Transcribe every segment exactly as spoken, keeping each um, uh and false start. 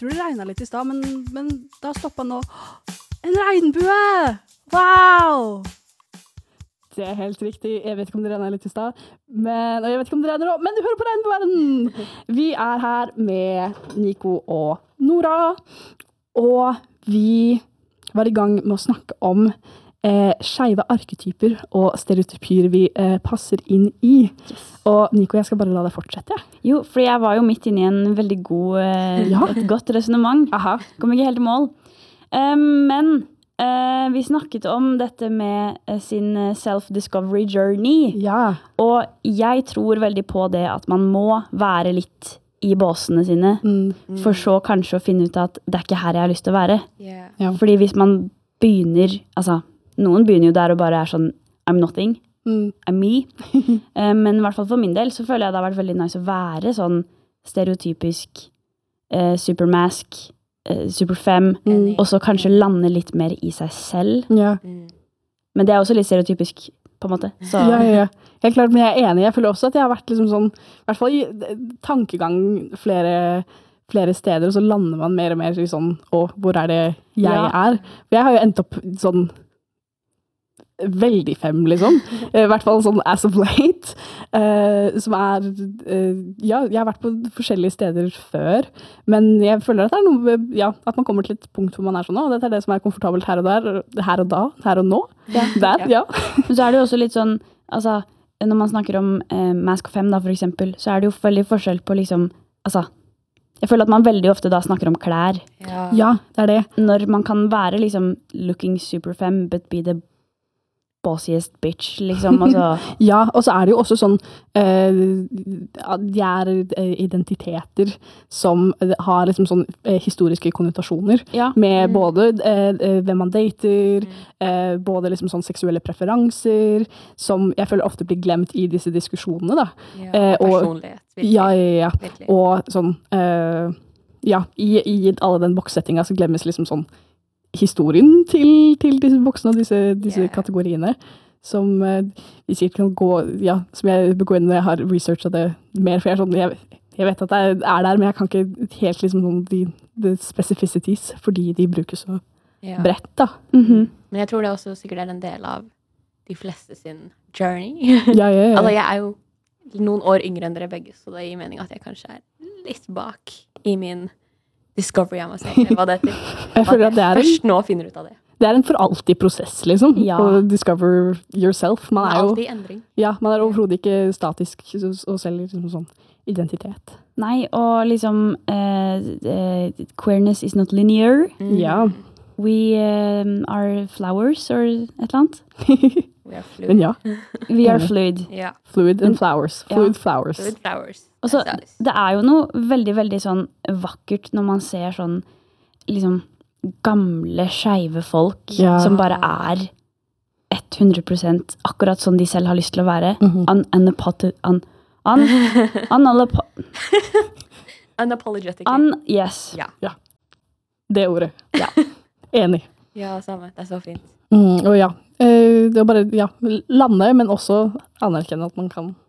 tror det regnet litt i sted, men, men da stoppet nå. En regnbue! Wow! Det er helt riktig. Jeg vet ikke om det regnet litt i sted, men, og jeg vet ikke om det regner nå, men du hører på Regnbueverden! Vi er her med Nico og Nora, og vi var i gang med å snakke om eh, skeive arketyper og stereotypier vi eh, passer inn i. Yes. Og Nico, jeg skal bare la deg fortsette. Ja. Jo, for jeg var jo midt inne i en veldig god, eh, ja. et godt resonemang. Aha. Kom ikke helt i mål. Um, men uh, vi snakket om dette med uh, sin self-discovery journey. Ja. Og jeg tror veldig på det at man må være litt i båsene sine, mm. for så kanskje å finne ut at det er ikke her jeg har lyst til å være. Yeah. Ja. Fordi hvis man begynner, altså, noen begynner jo der og bare er sånn, I'm nothing, mm. I'm me. uh, men i hvert fall for min del, så føler jeg det har vært veldig nice å være sånn stereotypisk uh, supermask, uh, superfem, mm. og så kanskje lande litt mer i seg selv. Ja. Mm. Men det er også litt stereotypisk, på en måte. Så. Ja, ja, ja. Helt klart, men jeg er enig. Jeg føler også at jeg har vært liksom sånn, i hvert fall i tankegang flere, flere steder, og så lander man mer og mer i sånn, å, hvor er det jeg ja. er? For jeg har jo endt opp sånn, veldig fem, liksom. I hvert fall sånn as of late. Uh, som er, uh, ja, jeg har vært på forskjellige steder før, men jeg føler at det er noe, ja, at man kommer til et punkt hvor man er sånn, å, dette er det som er komfortabelt her og der, her og da, her og nå. Ja. Der, ja. Men så er det jo også litt sånn, altså, når man snakker om eh, mask fem da, for eksempel, så er det jo veldig forskjell på liksom, altså, jeg føler at man veldig ofte da snakker om klær. Ja, ja det er det. Når man kan være liksom looking super fem, but be the bossiest bitch, liksom. Altså. Ja, og så er det jo også sånn, uh, de er uh, identiteter som uh, har liksom sånn uh, historiske konnotasjoner, ja. med mm. både uh, hvem man dater, mm. uh, både liksom sånn seksuelle preferanser, som jeg føler ofte blir glemt i disse diskusjonene, da. Ja, uh, og personlighet, virkelig. Ja, ja, ja. Virkelig. Og sånn, uh, ja, i, i alle den bokssettinga så glemmes liksom sånn historien til, til disse boksene og disse, disse yeah. kategoriene, som uh, vi sikkert kan gå, ja, som jeg begår inn når jeg har researchet det mer, for jeg, er sånn, jeg, jeg vet at det er der, men jeg kan ikke helt liksom sånn de, de specificities, fordi de bruker så ja. bredt, da. Mm-hmm. Men jeg tror det også sikkert er en del av de fleste sin journey. Ja, ja, ja. Altså, jeg er jo noen år yngre enn dere begge, så det gir mening at jeg kanskje er litt bak i min discovery av meg selv, hva det er til. Jeg føler at det er først nå finner ut av det. Det er en for alltid prosess, liksom, ja. å discover yourself. Man er jo alltid endring. Ja, man er overhodet ikke statisk og selger liksom sånn identitet. Nei, og liksom uh, uh, queerness is not linear. Mm. Ja. We um, are flowers, or et eller annet. We are fluid. Men ja. We are fluid. Ja. Fluid and flowers. Fluid ja. flowers. Fluid flowers. Og så, det er jo noe veldig, veldig sånn vakkert når man ser sånn, liksom, gamle, skeive folk ja. som bare er hundre prosent akkurat sånn de selv har lyst til å være. Mm-hmm. Un, unapot, un, un, unalapo, Unapologetic. Un, yes. Ja. Ja. Det ordet. Ja. Enig. Ja, samme. Det er så fint. Mm, og ja, eh, det er bare ja, lande, men også anerkjenne at man kan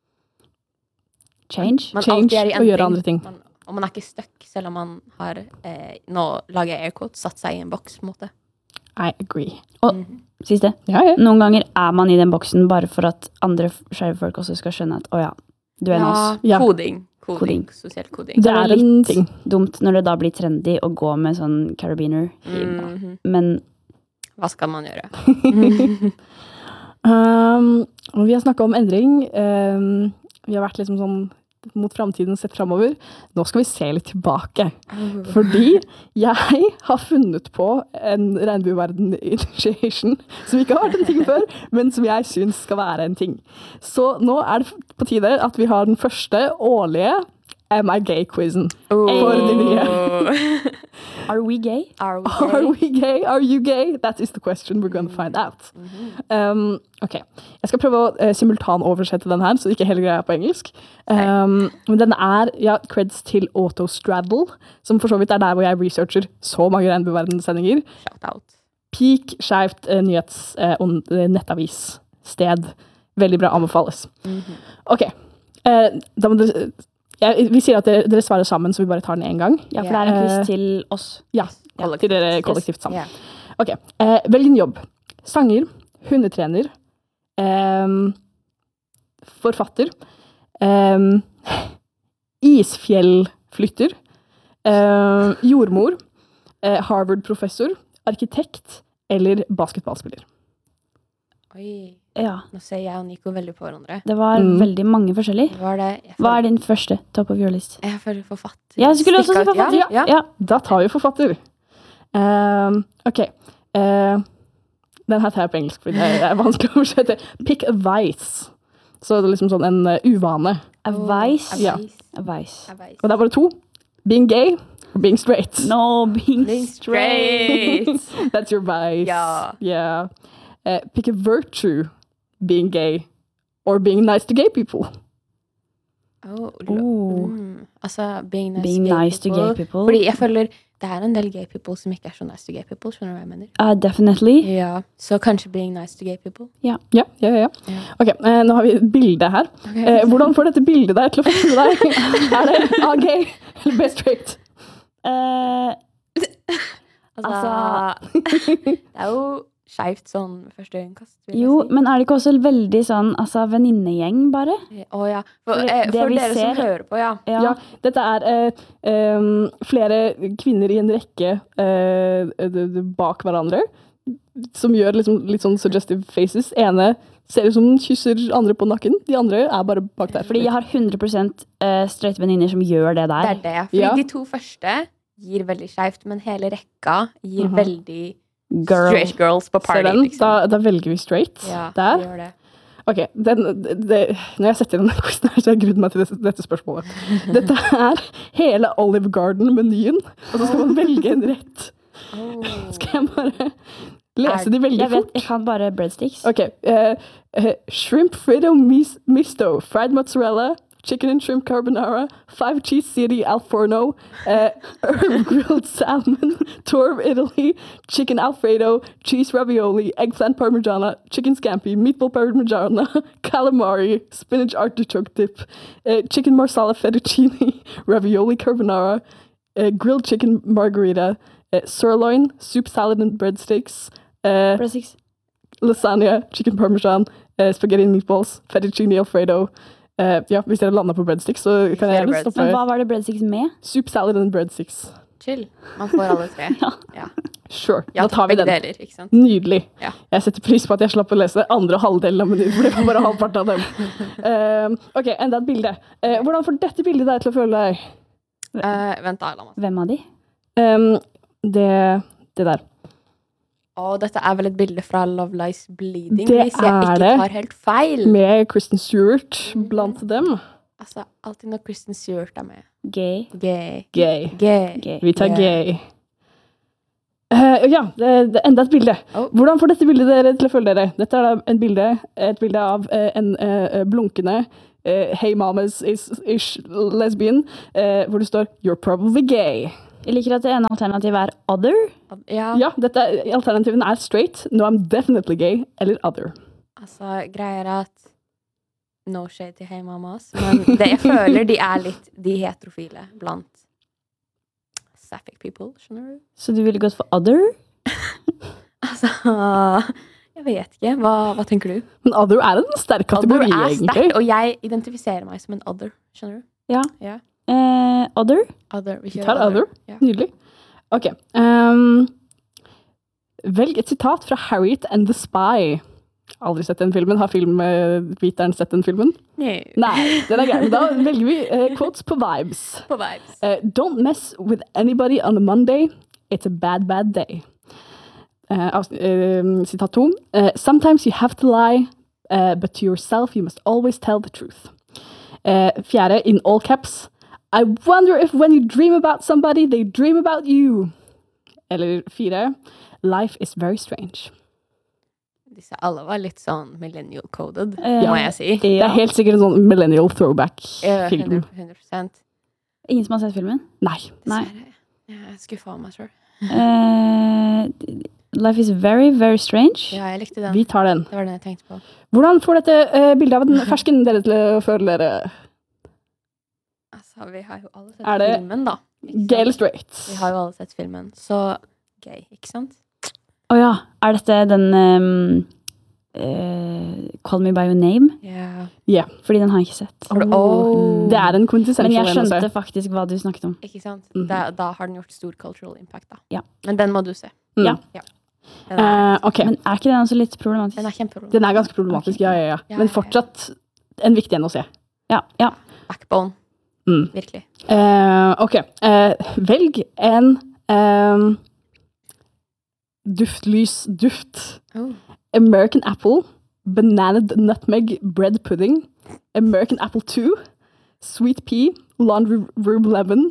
change, man change er i og gjøre andre ting. Man, og man er ikke stuck, selv om man har, eh, nå lager jeg airquotes, satt seg i en boks, på en måte. I agree. Og Mm. siste, Ja, ja. noen ganger er man i den boksen bare for at andre skeive folk også skal skjønne at, åja, du er en av oss. Ja. Koding. Koding. Koding. Sosial koding. Det er en litt ting. dumt når det da blir trendy å gå med sånn carabiner. Mhm. Men Hva skal man gjøre? Um, og vi har snakket om endring. Um, vi har vært liksom sånn mot fremtiden sett fremover. Nå skal vi se litt tilbake. Fordi jeg har funnet på en regnbueverden initiation som ikke har vært en ting før, men som jeg synes skal være en ting. Så nå er det på tide at vi har den første årlige Am I Gay-quizen Oh. for de nye. are we gay? Are we Are gay? we gay? Are you gay? That is the question we're going to find out. Um, ok, jeg skal prøve å uh, simultanoversette den her, så ikke hele greia er på engelsk. Um, men den er, ja, creds til Autostraddle, som for så vidt er der hvor jeg researcher så mange regnbueverdensendinger. Shout out. Peak, skjevt uh, nyhets- uh, og uh, nettavis sted. Veldig bra, anbefales. Ok, uh, da må du... jeg, vi sier at dere, dere svarer sammen, så vi bare tar den en gang. Ja, for det er en quiz Eh, til oss. Ja, til dere kollektivt sammen. Ja. Ok, eh, velg en jobb. Sanger, hundetrener, ehm, forfatter, ehm, isfjellflytter, ehm, jordmor, eh, Harvard-professor, arkitekt eller basketballspiller. Oi, Ja, nå ser jeg og Nico veldig på hverandre. det var Mm. veldig mange forskjellige. Hva er det? Jeg Hva føler, er din første top of your list? jeg føler forfatter. Jeg skulle også si Stikker ut. forfatter. Ja, ja. Ja. Da tar vi forfatter. Ehm, ok, eh, den her tar jeg på engelsk, fordi det er vanskelig å oversette. Pick a vice. Så det er liksom sånn en uh, uvane. Advice. Ja. Advice. Advice. Og der var det to. Being gay or being straight. No, being, Being straight. straight. That's your vice. Ja. Yeah. Uh, pick a virtue. Being gay or being nice to gay people. Oh, Oh. mm. Altså, being nice, Being to, gay nice to gay people. Fordi jeg føler det er en del gay people som ikke er så nice to gay people. Skjønner du hva jeg mener? Uh, definitely. Ja, så kanskje being nice to gay people. Ja, ja, ja. ja. Ja. Ok, eh, nå har vi et bilde her. Eh, hvordan får dette bildet deg til å føle deg? Er det A gay eller B straight? Uh, Altså, det er jo skjevt sånn ved første øyekast. vil jeg jo, si. men er det ikke også veldig sånn, altså, venninnegjeng bare? Å ja. For, For eh, det for vi dere som ser- hører på, ja. Ja, dette er eh, em, flere kvinner i en rekke eh, d- d- bak hverandre, som gjør liksom, litt sånn suggestive faces. Ene ser ut som den kysser andre på nakken, de andre er bare bak der. Fordi jeg har hundre prosent uh, straight venninner som gjør det Det der. er det. Fordi Ja. de to første gir veldig skjevt, men hele rekka gir Mhm. veldig Girl. straight girls på Ser party. den? Liksom. Da, da velger vi straight. Ja, Der. de gjør det. Ok, den, det, det, når jeg setter denne quizen her, så har jeg grudd meg til dette, dette spørsmålet. Dette er hele Olive Garden-menyen, og så skal man velge en rett. Oh. Skal jeg bare lese de veldig Jeg vet, fort? jeg kan bare breadsticks. Ok, eh, eh, shrimp fritto mis misto, fried mozzarella, chicken and shrimp carbonara, five cheese city al forno, uh, herb grilled salmon, tour of Italy, chicken alfredo, cheese ravioli, eggplant parmigiana, chicken scampi, meatball parmigiana, calamari, spinach artichoke dip, uh, chicken marsala fettuccine, ravioli carbonara, uh, grilled chicken margarita, uh, sirloin, soup salad and breadsticks, uh, Breadsticks. lasagna, chicken parmesan, uh, spaghetti and meatballs, fettuccine alfredo. Uh, ja, hvis dere lander på breadsticks, så kan jeg Flere gjerne breads. stoppe. Men hva var det breadsticks med? Soup salad and breadsticks. Chill. Man får alle tre. Ja. Ja. Sure, Ja, da tar vi begge den. deler, ikke sant? Nydelig. Ja. Jeg setter pris på at jeg slapp å lese andre halvdelen av menyen, for det var bare halvparten av dem. Um, ok, enda et bilde. Uh, hvordan får dette bildet deg til å føle deg? Eh, vent da, la meg se. Hvem av de? Um, det, det der. Å, dette er vel et bilde fra Love Lies Bleeding, Det hvis jeg er ikke det. tar helt feil. Med Kristen Stewart blant dem. Altså, alltid når Kristen Stewart er med. Gay. Gay. Gay. Gay. Gay. Vi tar Yeah. gay. Uh, ja, det, det er enda et bilde. Oh. Hvordan får dette bildet dere til å føle dere? Dette er da en bilde, et bilde av eh, en eh, blunkende eh, Hey mamas is, is lesbian, eh, hvor det står You're probably gay. Jeg liker at det ene alternativet er other. Ja, Ja, dette, er- alternativen er straight, no I'm definitely gay, eller other. altså, greier er at no shade til Hey Mamas, men det jeg føler de er litt de heterofile blant sapphic people, skjønner du? Så du ville gått for other? Altså, jeg vet ikke. Hva, hva tenker du? Men other er en sterk Other kategori, er egentlig. sterkt, og jeg identifiserer meg som en other, skjønner du? Ja. Ja. Eh, other? Other, vi Vi kjører tar other. Ja. Nydelig. Ok. Um, velg et sitat fra Harriet and the Spy. Aldri sett den filmen. Har filmviteren sett den filmen? No. Nei, den er grei. Da velger vi eh, quotes på vibes. På vibes. Uh, don't mess with anybody on a Monday. It's a bad, bad day. Uh, avsn- uh, sitat to. Uh, sometimes you have to lie, uh, but to yourself you must always tell the truth. Uh, fjerde, in all caps. I wonder if when you dream about somebody, they dream about you. Eller fire. Life is very strange. Disse alle var litt sånn millennial-coded, Eh, må jeg si. Det er helt sikkert en sånn millennial Eh, throwback-film. hundre hundre prosent. Ingen som har sett filmen? Nei. Nei. Dessverre. Jeg er skuffa av meg sjøl. Eh, life is very, very strange. Ja, jeg likte den. Vi tar den. Det var den jeg tenkte på. Hvordan får dette uh, bildet av en fersken dere til å føle dere? Altså, Ja, vi har jo alle sett Er det filmen, da. Ikke sant? Gay eller straight? Vi har jo alle sett filmen, så gay, ikke sant? Åja, er dette den um, uh, Call Me By Your Name? Ja. Ja. Fordi den har jeg ikke sett. Har du- Åh. Det er en quintessential Men jeg en å se. skjønte faktisk hva du snakket om. Ikke sant? Mhm. Da, da har den gjort stor cultural impact, da. Ja. Men den må du se. Mm. Ja. Den er, Eh, ok, Men er ikke den også litt problematisk? den er kjempeproblem. den er ganske problematisk, ja, ja, ja. Ja, Men ja, ja. fortsatt en viktig en å se. Ja, ja. Backbone. Mm. Virkelig. Eh, ok, eh, velg en um, duftlys duft. Oh. American apple, banana nutmeg bread pudding, American apple two, sweet pea, laundry room lemon,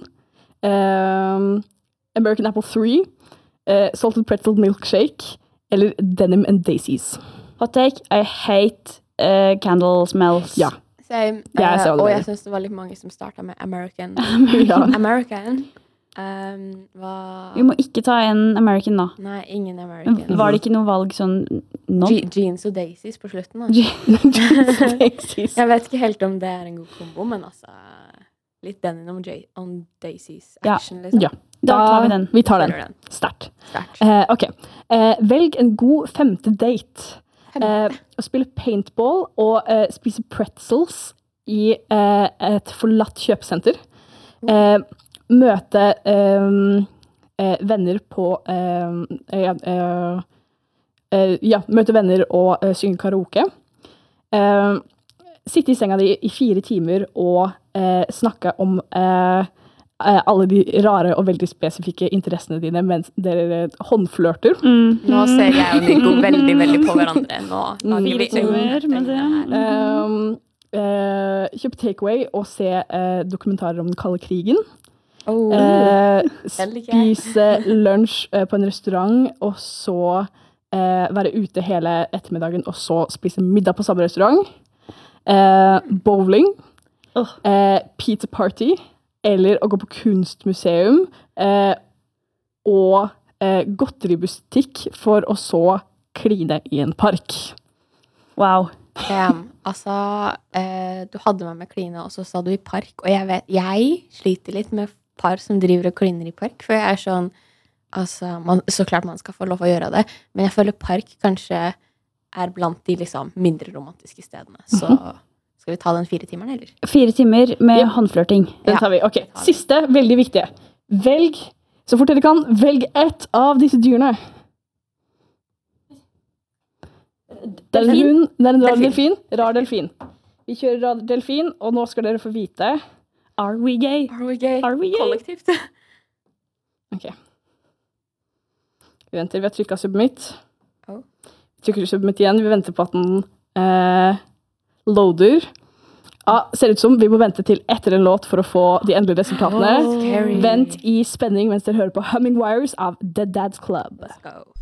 um, American apple three, uh, salted pretzel milkshake, eller denim and daisies. Hot take, I hate uh, candle smells. Ja. Same. Jeg ser Eh, hva du og mener. jeg synes det var litt mange som startet med American. Ja. American. Um, hva... Vi må ikke ta en American da. Nei, ingen American. Var det ikke noe valg sånn nå? Je jeans og daisies på slutten, da. Daisies. Jeg vet ikke helt om det er en god kombo, men altså litt denim om ja on daisies Ja. action, liksom. Ja. Da tar vi den. Vi tar den. Følger den. Sterkt. Sterkt. Eh, ok. Eh, velg en god femte date. Femte. Eh, å spille paintball og eh, spise pretzels i eh, et forlatt kjøpesenter. Eh, møte eh, eh, venner på eh, eh, eh, eh, Ja, møte venner og eh, synge karaoke. Eh, sitte i senga di i fire timer og eh, snakke om eh, eh, alle de rare og veldig spesifikke interessene dine mens dere håndflørter. Mm. Nå ser jeg og Nico veldig, veldig på hverandre. Nå lager vi Fire timer med det. Um, eh, kjøpe takeaway og se eh, dokumentarer om den kalde krigen. Oh. Eh, Den liker jeg. spise lunsj eh, på en restaurant, og så eh, være ute hele ettermiddagen, og så spise middag på samme restaurant. Eh, bowling. Åh. Eh, pizza party. Eller å gå på kunstmuseum. Eh, og eh, godteributikk for å så kline i en park. Wow. Damn. Altså, eh, du hadde meg med kline, og så sa du i park. Og jeg vet, jeg sliter litt med par som driver og kliner i park, for jeg er sånn, altså, man, så klart man skal få lov å gjøre det, men jeg føler park kanskje er blant de liksom mindre romantiske stedene. Så skal vi ta den fire timeren, eller? Fire timer med Ja. håndflørting. Den Ja. tar vi. Ok, tar vi. siste, veldig viktige. Velg, så fort dere kan, velg ett av disse dyrene. Det er en Delfin? hund, det er en rar Delfin. delfin. Rar delfin. Vi kjører rar delfin, og nå skal dere få vite. Are we gay? Are we gay? Are we gay? Kollektivt. Ok. Vi venter, vi har trykket submit. Oh. Vi trykker submit igjen, vi venter på at den eh, loader. Ja, ser ut som vi må vente til etter en låt for å få de endelige resultatene. Scary. Vent i spenning mens dere hører på Humming Wires av The Dad's Club. Let's go.